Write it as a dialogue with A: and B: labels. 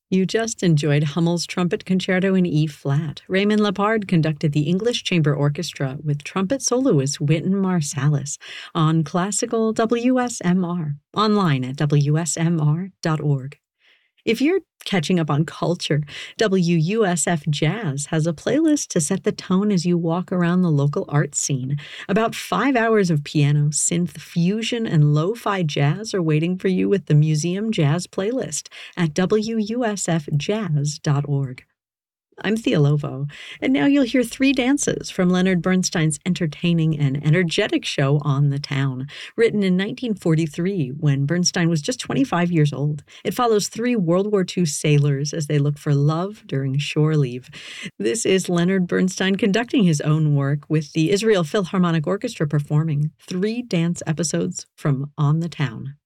A: You just enjoyed Hummel's Trumpet Concerto in E flat. Raymond Lepard conducted the English Chamber Orchestra with trumpet soloist Wynton Marsalis on classical WSMR, online at WSMR.org. If you're catching up on culture, WUSF Jazz has a playlist to set the tone as you walk around the local art scene. About 5 hours of piano, synth, fusion, and lo-fi jazz are waiting for you with the Museum Jazz playlist at WUSFjazz.org. I'm Thea Lovo, and now you'll hear three dances from Leonard Bernstein's entertaining and energetic show On the Town, written in 1943 when Bernstein was just 25 years old. It follows three World War II sailors as they look for love during shore leave. This is Leonard Bernstein conducting his own work with the Israel Philharmonic Orchestra performing three dance episodes from On the Town.